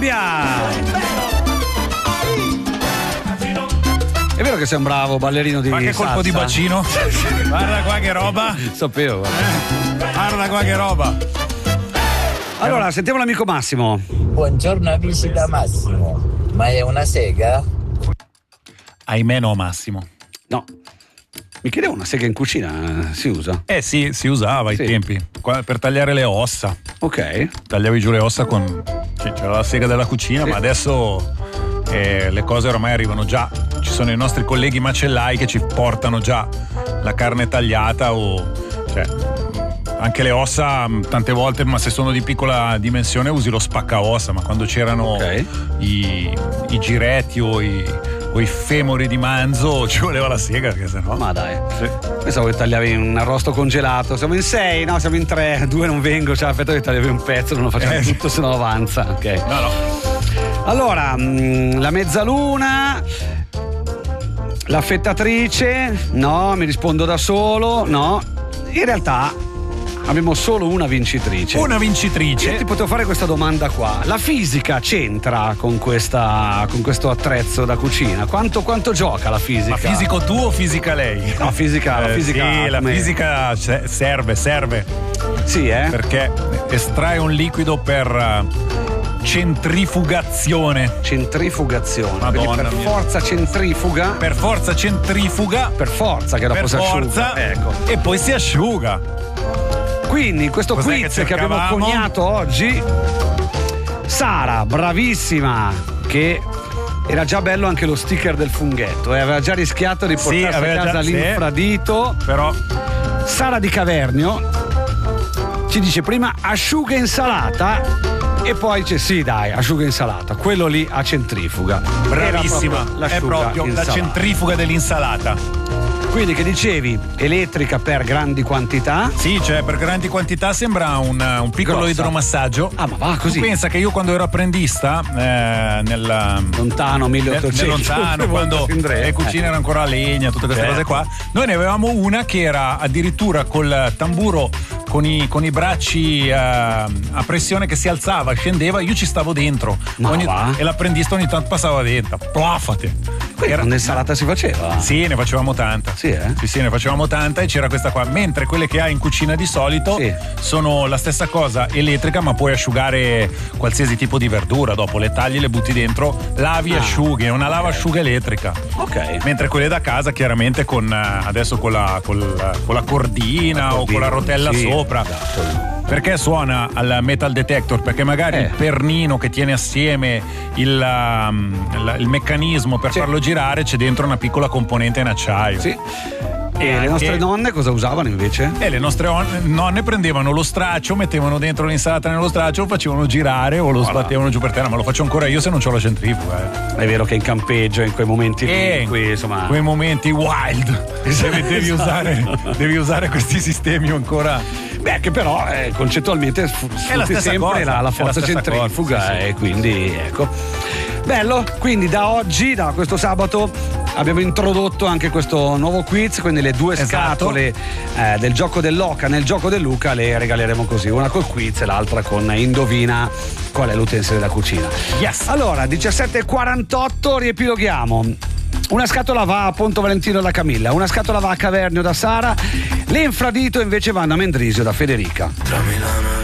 Cambia! È vero che sei un bravo ballerino di qualche salsa? colpo di bacino? Guarda qua che roba. Sapevo. Guarda qua che roba. Allora, sentiamo l'amico Massimo. Buongiorno amici da Massimo. Ma è una sega? Ahimè no, Massimo. No. Mi chiedevo, una sega in cucina si usa? Sì, si usava ai tempi per tagliare le ossa. Ok. Tagliavi giù le ossa con... c'era la sega della cucina, ma adesso le cose ormai arrivano già. Ci sono i nostri colleghi macellai che ci portano già la carne tagliata anche le ossa tante volte, ma se sono di piccola dimensione usi lo spaccaossa, ma quando c'erano i giretti o i femori di manzo ci voleva la sega, perché sennò... Ma dai, pensavo che tagliavi un arrosto congelato. Siamo in 6, no, siamo in 3, 2 non vengo, aspetta che tagliavi un pezzo, non lo facciamo tutto, se no avanza. Ok. No. Allora, la mezzaluna, l'affettatrice, no, mi rispondo da solo, no. In realtà abbiamo solo una vincitrice. Una vincitrice? Io ti potevo fare questa domanda qua. La fisica c'entra con questo attrezzo da cucina? Quanto gioca la fisica? Ma fisico tu o fisica lei? No, fisica. Sì, la fisica serve. Sì, perché estrae un liquido per centrifugazione. Madonna, per forza centrifuga. Per forza centrifuga. Per forza che dopo si asciuga. Ecco. E poi si asciuga. Quindi in questo quiz che abbiamo coniato oggi, Sara, bravissima, che era già bello anche lo sticker del funghetto, aveva già rischiato di portarsi a casa l'infradito. Però Sara di Cavernio ci dice prima asciuga insalata e poi dice sì dai, asciuga insalata, quello lì a centrifuga. Bravissima, è proprio la centrifuga dell'insalata. Quindi che dicevi, elettrica per grandi quantità? Sì, cioè per grandi quantità sembra un piccolo idromassaggio. Ah, ma va così? Tu pensa che io quando ero apprendista lontano 1800 lontano, quando le cucine erano ancora a legna, tutte queste cose qua, noi ne avevamo una che era addirittura col tamburo con i bracci a pressione che si alzava, scendeva, io ci stavo dentro e l'apprendista ogni tanto passava dentro. Plafate. Un'insalata si faceva? Sì, ne facevamo tanta. Sì, Sì, ne facevamo tanta e c'era questa qua. Mentre quelle che hai in cucina di solito sono la stessa cosa, elettrica, ma puoi asciugare qualsiasi tipo di verdura. Dopo le tagli, le butti dentro, lavi e asciughi. È una lava asciuga elettrica. Ok. Mentre quelle da casa, chiaramente, adesso con la cordina o con la rotella sopra. Esatto. Perché suona al metal detector? Perché magari il pernino che tiene assieme il meccanismo per farlo girare, c'è dentro una piccola componente in acciaio. Sì. E le nostre nonne cosa usavano invece? Le nostre nonne prendevano lo straccio, mettevano dentro l'insalata nello straccio, lo facevano girare o lo sbattevano giù per terra, ma lo faccio ancora io se non c'ho la centrifuga. È vero che in campeggio, in quei momenti lì, insomma, quei momenti wild, devi usare questi sistemi ancora. Beh, che però concettualmente sfrutti sempre la forza centrifuga e quindi ecco. Bello, quindi da oggi, da questo sabato, abbiamo introdotto anche questo nuovo quiz, quindi le due scatole del gioco dell'Oca nel gioco del Luca le regaleremo così, una col quiz e l'altra con indovina qual è l'utensile da cucina. Yes. Allora, 17:48, riepiloghiamo. Una scatola va a Ponto Valentino da Camilla, una scatola va a Cavernio da Sara, l'infradito invece vanno a Mendrisio da Federica.